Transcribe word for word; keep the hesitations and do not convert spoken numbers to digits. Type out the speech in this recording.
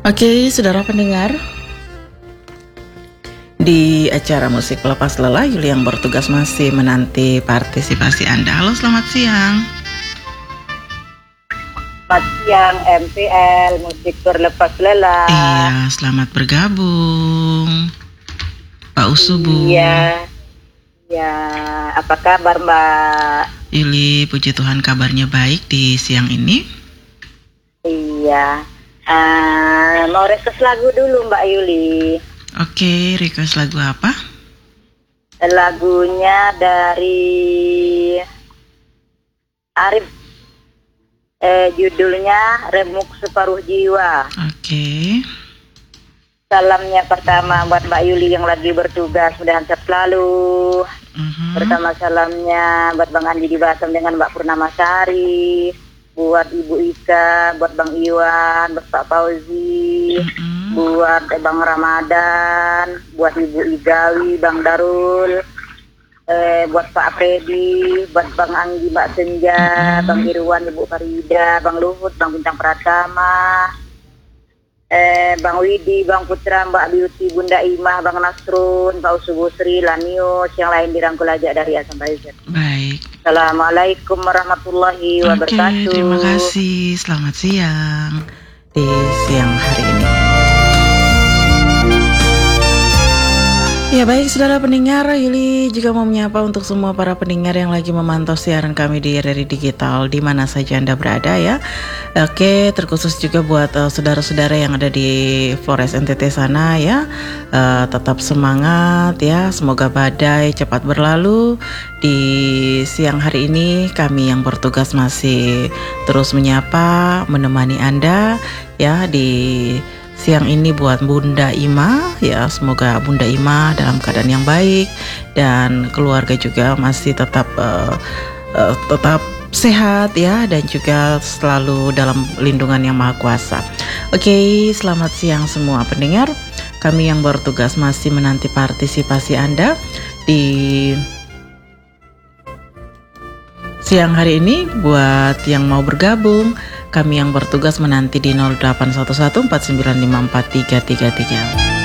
Oke, saudara pendengar, di acara musik pelepas lelah, Yuli yang bertugas masih menanti partisipasi Anda. Halo, selamat siang. Selamat siang M P L Musik Berlepas Lelah. Iya, selamat bergabung Pak Usubu. Iya, ya, apa kabar Mbak? Yuli, puji Tuhan kabarnya baik di siang ini. Iya, uh, mau request lagu dulu Mbak Yuli. Oke, request lagu apa? Lagunya dari Arif, eh, judulnya Remuk Separuh Jiwa. Oke. Salamnya pertama buat Mbak Yuli yang lagi bertugas, mudah-mudahan sehat selalu. Uh-huh. Pertama salamnya buat Bang Andi di Batam dengan Mbak Purnamasari, buat Ibu Ika, buat Bang Iwan, buat Pak Fauzi, uh-huh. buat Bang Ramadan, buat Ibu Igawi, Bang Darul, eh, buat Pak Freddy, buat Bang Anggi, Mbak Senja, uh-huh. Bang Irwan, Ibu Farida, Bang Luhut, Bang Bintang Pratama, Eh, Bang Widi, Bang Putra, Mbak Beauty, Bunda Imah, Bang Nasrun, Pak Usubu Sri, Lanius, yang lain dirangkul aja dari A sampai Z. Baik. Assalamualaikum warahmatullahi wabarakatuh. Oke, terima kasih. Selamat siang di siang hari ini. Ya baik, saudara pendengar, Yuli juga mau menyapa untuk semua para pendengar yang lagi memantau siaran kami di R R I Digital di mana saja Anda berada ya. Oke, terkhusus juga buat uh, saudara-saudara yang ada di Flores N T T sana ya. Uh, tetap semangat ya, semoga badai cepat berlalu. Di siang hari ini kami yang bertugas masih terus menyapa, menemani Anda ya di siang ini buat Bunda Ima ya, semoga Bunda Ima dalam keadaan yang baik dan keluarga juga masih tetap uh, uh, tetap sehat ya, dan juga selalu dalam lindungan yang maha kuasa. Oke, selamat siang semua pendengar. Kami yang bertugas masih menanti partisipasi Anda di siang hari ini. Buat yang mau bergabung, kami yang bertugas menanti di nol delapan satu satu empat sembilan lima empat tiga tiga tiga.